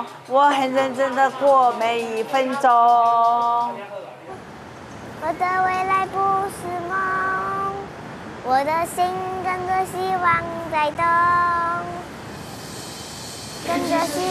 我很认真的过每一分钟。 我的未来不是梦，我的心跟着希望在动，跟着希